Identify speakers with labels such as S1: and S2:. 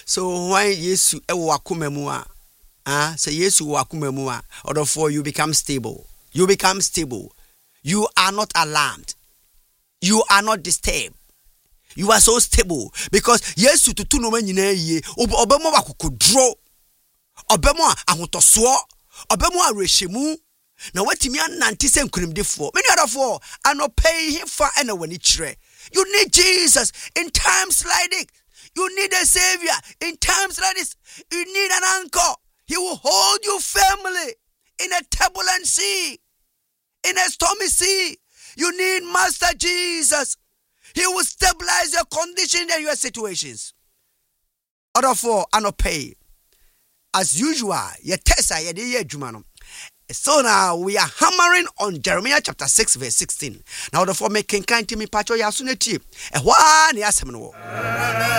S1: So when Yesu wakumemua, say Yesu wakumemua, or therefore you become stable. You become stable. You are not alarmed. You are not disturbed. You are so stable because Yesu tutu no manyina ye. Obemo wakokodro. Obemo ahotoso. Obemo arehemu. Na watimi anante se nkunimdefo. Many other for anopay him for anyone chire. You need Jesus in times like this. You need a savior in times like this. You need an anchor. He will hold you firmly in a turbulent sea, in a stormy sea. You need Master Jesus. He will stabilize your condition and your situations. Other for anopay. As usual, ye tesa ye de jumano. So now we are hammering on Jeremiah chapter 6 verse 16. Now therefore making kind to me pacho ya suneti. E hwa ne asem no.